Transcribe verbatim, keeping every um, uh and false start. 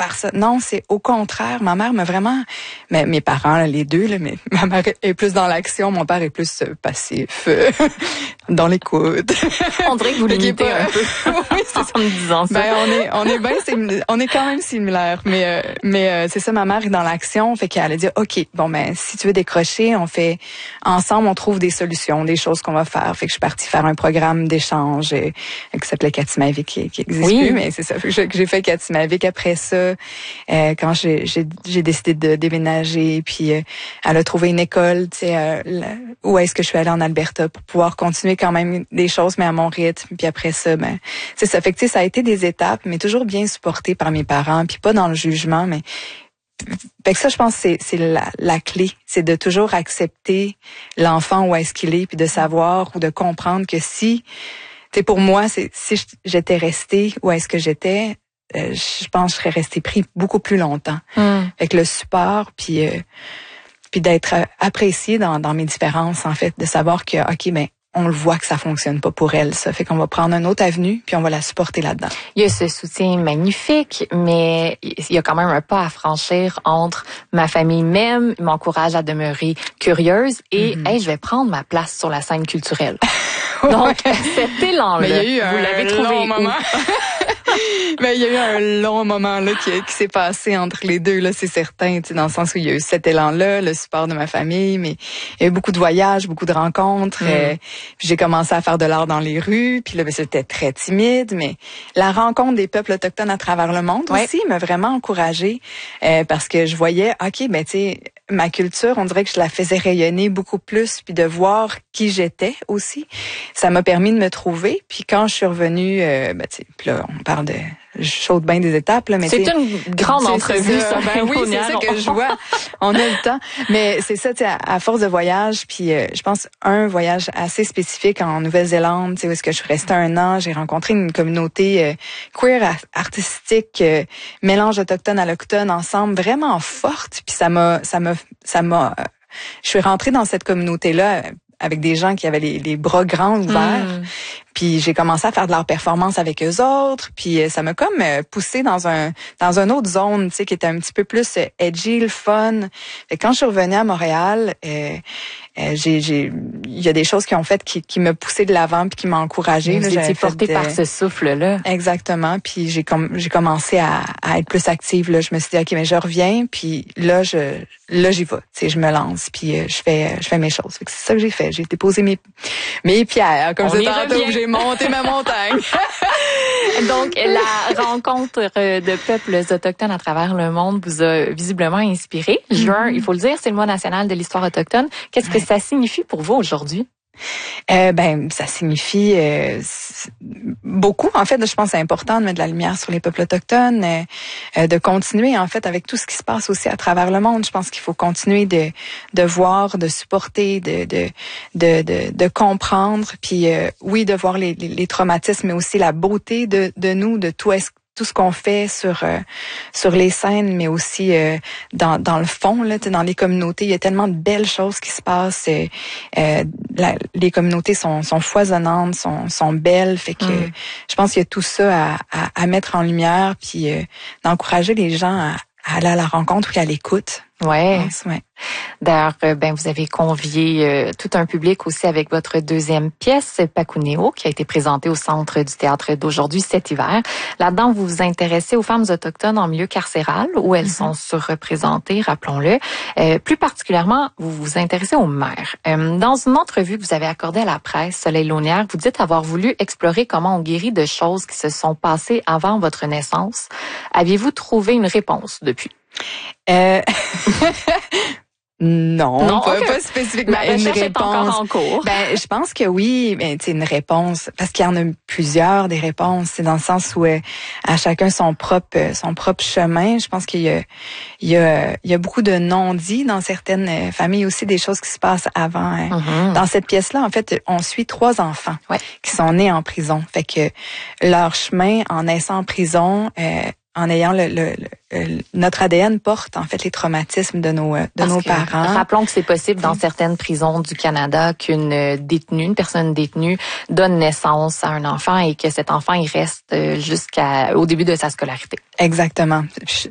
faire ça. Non, c'est au contraire. Ma mère m'a vraiment, mais mes parents, là, les deux, là, mais ma mère est plus dans l'action, mon père est plus euh, passif, euh, dans l'écoute. On dirait que vous l'imitez pas... un peu. Oui, c'est ça, en me disant ça. Ben, on est, on est bien, simil... on est quand même similaires, mais, euh, mais euh, c'est ça, ma mère est dans l'action, fait qu'elle a dit, ok, bon ben, si tu veux décrocher, on fait ensemble, on trouve des solutions, des choses qu'on va faire. Fait que je suis partie faire un programme d'échange euh, qui s'appelait Katimavik, qui, qui existe oui. plus, mais c'est ça. Fait que j'ai fait Katimavik après ça, euh, quand j'ai, j'ai, j'ai décidé de déménager, puis euh, elle a trouvé une école, tu sais, euh, où est-ce que je suis allée en Alberta pour pouvoir continuer quand même des choses, mais à mon rythme. Puis après ça, ben, c'est ça. Fait que tu sais, ça a été des étapes, mais toujours bien supporté par mes parents, puis pas dans le jugement, mais fait que ça, je pense, c'est c'est la, la clé, c'est de toujours accepter l'enfant où est-ce qu'il est, puis de savoir ou de comprendre que si, tu sais, pour moi, c'est si j'étais restée où est-ce que j'étais, euh, je pense que je serais restée pris beaucoup plus longtemps. Mm. Fait que le support, puis euh, puis d'être appréciée dans dans mes différences, en fait, de savoir que ok, ben on le voit que ça fonctionne pas pour elle, ça fait qu'on va prendre une autre avenue puis on va la supporter là-dedans. Il y a ce soutien magnifique, mais il y a quand même un pas à franchir entre ma famille m'aime, m'encourage à demeurer curieuse et mm-hmm. hey, je vais prendre ma place sur la scène culturelle. Donc cet élan-là, mais il y a eu vous l'avez trouvé long moment. Ben, il y a eu un long moment là qui, qui s'est passé entre les deux, là, c'est certain, tu sais, dans le sens où il y a eu cet élan-là, le support de ma famille, mais il y a eu beaucoup de voyages, beaucoup de rencontres. Mm. Euh, puis j'ai commencé à faire de l'art dans les rues, puis là, ben, c'était très timide, mais la rencontre des peuples autochtones à travers le monde ouais. aussi m'a vraiment encouragée euh, parce que je voyais, ok, ben tu sais, ma culture, on dirait que je la faisais rayonner beaucoup plus, puis de voir qui j'étais aussi. Ça m'a permis de me trouver. Puis quand je suis revenue, euh, ben, tu sais, puis là, on parle de chaude bain des étapes, là, mais c'est une grande entrevue, ça. Ben oui, c'est ça que je vois. On a le temps. Mais c'est ça, tu sais, à, à force de voyage, puis euh, je pense un voyage assez spécifique en Nouvelle-Zélande, tu sais, où est-ce que je suis restée un an, j'ai rencontré une communauté euh, queer artistique, euh, mélange autochtone allochtone ensemble, vraiment forte. Puis ça m'a, ça m'a, ça m'a. Euh, je suis rentrée dans cette communauté-là avec des gens qui avaient les, les bras grands ouverts. Mm. Puis j'ai commencé à faire de leur performance avec eux autres. Puis ça m'a comme poussé dans un dans une autre zone, tu sais, qui était un petit peu plus edgy, le fun. Fait que quand je suis revenue à Montréal, euh, euh, j'ai j'ai il y a des choses qui ont fait qui, qui me poussaient de l'avant puis qui m'ont encouragée. Vous étiez portée par ce souffle-là. Exactement. Puis j'ai comme j'ai commencé à, à être plus active. Là, je me suis dit ok, mais je reviens. Puis là, je là j'y vais. Tu sais, je me lance. Puis euh, je fais je fais mes choses. Fait que c'est ça que j'ai fait. J'ai déposé mes mes pierres, comme je disais tantôt. J'ai monté ma montagne. Donc, la rencontre de peuples autochtones à travers le monde vous a visiblement inspiré. Juin, mm-hmm. il faut le dire, c'est le mois national de l'histoire autochtone. Qu'est-ce ouais. que ça signifie pour vous aujourd'hui? Euh, ben, ça signifie euh, beaucoup. En fait, je pense que c'est important de mettre de la lumière sur les peuples autochtones, euh, de continuer en fait avec tout ce qui se passe aussi à travers le monde. Je pense qu'il faut continuer de de voir, de supporter, de de de de, de comprendre, puis euh, oui, de voir les, les, les traumatismes, mais aussi la beauté de de nous, de tout est tout ce qu'on fait sur euh, sur les scènes, mais aussi euh, dans dans le fond là, dans les communautés, il y a tellement de belles choses qui se passent. Euh, euh, la, les communautés sont sont foisonnantes, sont sont belles, fait que mm. je pense qu'il y a tout ça à, à, à mettre en lumière, puis euh, d'encourager les gens à, à aller à la rencontre et à l'écoute. Ouais. Pense, ouais. D'ailleurs, ben vous avez convié euh, tout un public aussi avec votre deuxième pièce, Pakuneo, qui a été présentée au Centre du théâtre d'aujourd'hui cet hiver. Là-dedans, vous vous intéressez aux femmes autochtones en milieu carcéral, où elles mm-hmm. sont surreprésentées, rappelons-le. Euh, plus particulièrement, vous vous intéressez aux mères. Euh, dans une entrevue que vous avez accordée à la presse, Soleil Launière, vous dites avoir voulu explorer comment on guérit de choses qui se sont passées avant votre naissance. Aviez-vous trouvé une réponse depuis? Euh... Non, non pas, okay. pas spécifiquement Ma une réponse. Est encore en cours. Ben, je pense que oui, mais c'est une réponse parce qu'il y en a plusieurs des réponses. C'est dans le sens où euh, à chacun son propre son propre chemin. Je pense qu'il y a il y a il y a beaucoup de non-dits dans certaines familles aussi, des choses qui se passent avant. Hein. Mm-hmm. Dans cette pièce-là, en fait, on suit trois enfants ouais. qui sont nés en prison. Fait que leur chemin en naissant en prison. Euh, en ayant le, le, le notre A D N porte en fait les traumatismes de nos de Parce nos que, parents. Rappelons que c'est possible dans certaines prisons du Canada qu'une détenue, une personne détenue donne naissance à un enfant et que cet enfant il reste jusqu'à au début de sa scolarité. Exactement.